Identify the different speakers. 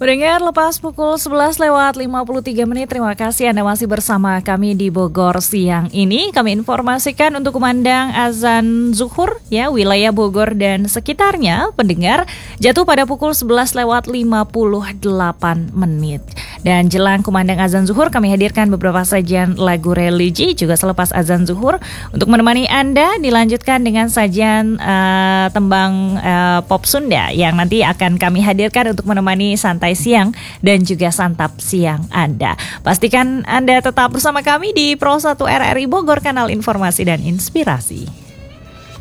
Speaker 1: Pendengar, lepas pukul 11 lewat 53 menit, terima kasih Anda masih bersama kami di Bogor siang ini. Kami informasikan untuk kumandang azan zuhur ya, wilayah Bogor dan sekitarnya, pendengar, jatuh pada pukul 11 lewat 58 menit. Dan jelang kumandang azan zuhur, kami hadirkan beberapa sajian lagu religi juga selepas azan zuhur. Untuk menemani Anda, dilanjutkan dengan sajian tembang pop Sunda yang nanti akan kami hadirkan untuk menemani santai siang dan juga santap siang Anda. Pastikan Anda tetap bersama kami di Pro 1 RRI Bogor, kanal informasi dan inspirasi.